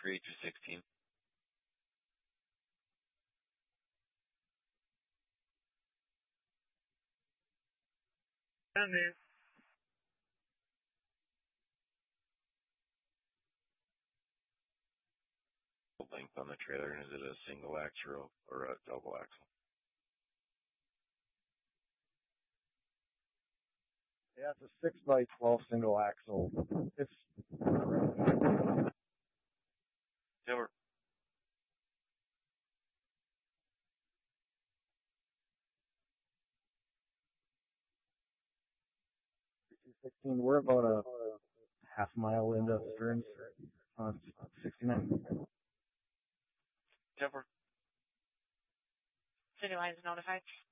for 8-16. Down there. Length on the trailer, is it a single axle or a double axle? Yeah, it's a 6x12 single axle. It's Timber. 216. We're about a half mile into Stearns on 69. Timber. City Lines notified.